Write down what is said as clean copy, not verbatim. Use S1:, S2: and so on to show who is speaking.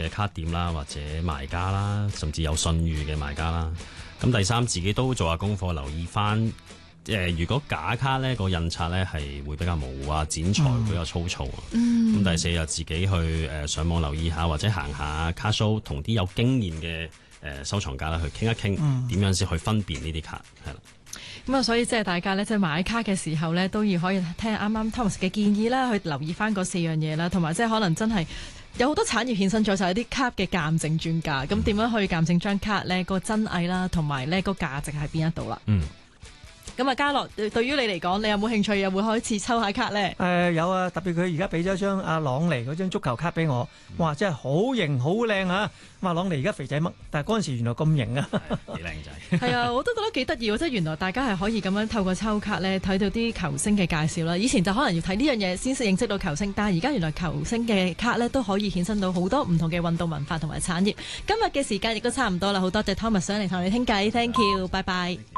S1: 嘅卡店啦，或者賣家啦，甚至有信譽嘅賣家啦。咁第三，自己都做下功課，留意翻如果假卡呢個印刷呢係會比較模糊啊，剪裁會比較粗糙啊。咁第四就自己去上網留意下，或者行下卡 show，同啲有經驗嘅收藏家啦去傾一傾，點樣先去分辨呢啲卡係啦。
S2: 咁啊，所以即係大家咧，即係買卡嘅時候咧，都要可以聽啱啱 Thomas 嘅建議啦，去留意翻嗰4樣嘢啦，同埋即係可能真係有好多產業衍生咗，就係啲卡嘅鑑證專家。咁點樣去鑑證張卡咧？個真偽啦，同埋咧個價值喺邊一度啦？咁啊，嘉樂對於你嚟講，你有冇興趣又會開始抽下卡咧？
S3: 有啊，特別佢而家俾咗張阿朗尼嗰張足球卡俾我，哇！真係好型好靚啊！哇，朗尼而家肥仔乜？但係嗰陣時原來咁型啊，
S1: 幾靚仔。
S2: 係啊，我都覺得幾得意喎！即係原來大家係可以咁樣透過抽卡咧睇到啲球星嘅介紹啦。以前就可能要睇呢樣嘢先識認識到球星，但係而家原來球星嘅卡咧都可以衍生到好多唔同嘅運動文化同埋產業。今日嘅時間亦都差唔多啦，好多謝 Thomas 上嚟同你傾偈，thank you，拜拜。